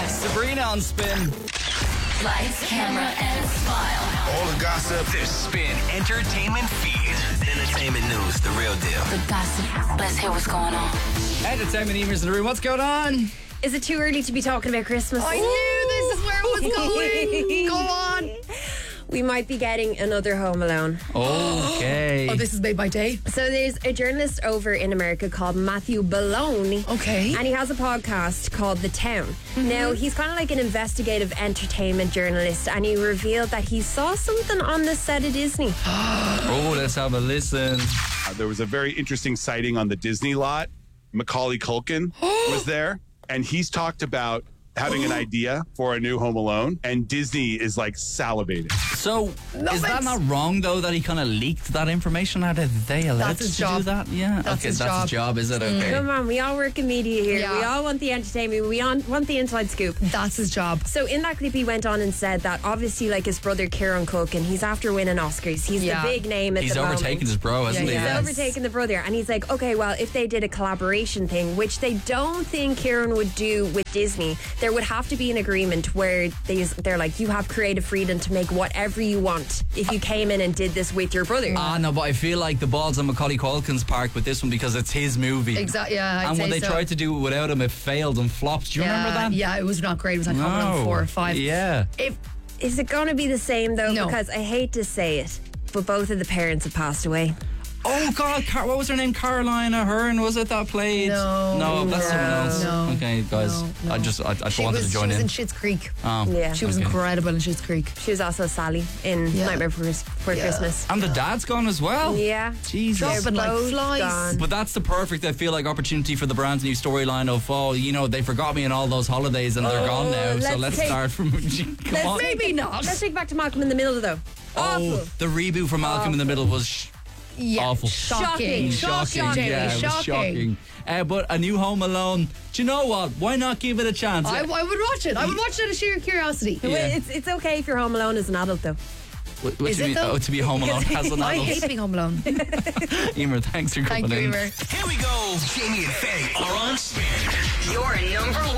Sabrina on Spin. Lights, camera, and smile. All the gossip. The Spin Entertainment Feed. Entertainment news, the real deal. The gossip. Let's hear what's going on. Entertainment emails in the room. What's going on? Is it too early to be talking about Christmas? I knew this is where it was going. Go on. We might be getting another Home Alone. Okay. Oh, this is made by Day. So there's a journalist over in America called Matthew Baloney. Okay. And he has a podcast called The Town. Now, he's kind of like an investigative entertainment journalist, and he revealed that he saw something on the set of Disney. Oh, let's have a listen. There was a very interesting sighting on the Disney lot. Macaulay Culkin was there, and he's talked about having an idea for a new Home Alone, and Disney is like salivating. So, is that not wrong, though, that he kind of leaked that information out? Are they allowed That's his to do job. that? Yeah. That's okay, his that's his job, is it? Okay. Come on, we all work in media here. Yeah. We all want the entertainment. We all want the inside scoop. That's his job. So in that clip, he went on and said that obviously, like his brother Kieran Culkin, he's after winning Oscars. He's Yeah. the big name at He's the moment. overtaken his bro, hasn't Yeah, he? yeah. He's Yes. overtaken the brother, and he's like, okay, well, if they did a collaboration thing, which they don't think Kieran would do with Disney, there would have to be an agreement where they're like, you have creative freedom to make whatever you want if you came in and did this with your brother. No, but I feel like the ball's on Macaulay Culkin's park with this one because it's his movie. Exactly. Yeah, I'd And when say they so. tried to do it without him, it failed and flopped. Do you remember that? Yeah, it was not great. It was like Home Alone 4 or 5. Yeah. Is it going to be the same though? No. Because I hate to say it, but both of the parents have passed away. Oh God, what was her name? Caroline Aherne, was it that played? No. That's someone else. No. Okay, guys, No. I just She wanted to join was in. in Schitt's Creek. Yeah. She was Okay. incredible in Schitt's Creek. She was also Sally in Yeah. Nightmare Before Christmas. And the dad's gone as well. Yeah. Jesus. Dropping like both flies. gone. But that's the perfect, I feel like, opportunity for the brand's new storyline of, they forgot me in all those holidays and they're gone now. So let's take- start from. Come on. Maybe not. Let's take back to Malcolm in the Middle though. Awful. The reboot from Malcolm in the Middle was Yeah. awful. Shocking. Shocking. Yeah, it was shocking. But a new Home Alone, do you know what? Why not give it a chance? I would watch it. I would watch it out of sheer curiosity. Yeah. It's okay if you're home alone as an adult though. What Is do you it mean? though? Oh, to be home alone as an I adult. hate being home alone. Emer, thanks for coming Thank you, in. Emer. Here we go. Jamie and Faye are on Spin. Your number